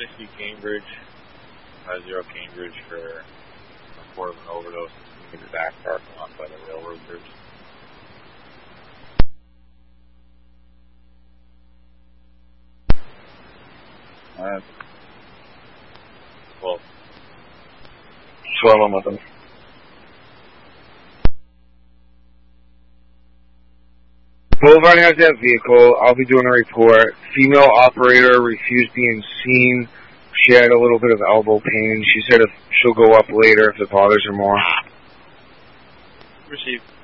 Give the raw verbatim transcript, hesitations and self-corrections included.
sixty Cambridge, five zero Cambridge for a report of an overdose in the back parking lot by the railroad bridge. Alright. Well, Swell them with them. Boulevard has that vehicle. I'll be doing a report. Female operator refused being seen. She had a little bit of elbow pain. She said if she'll go up later if it bothers her more. received.